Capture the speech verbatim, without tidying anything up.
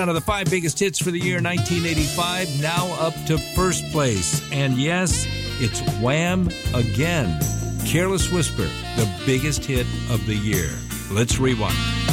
Out of the five biggest hits for the year nineteen eighty-five, now up to first place. And yes, it's Wham! Again. Careless Whisper, the biggest hit of the year. Let's rewind.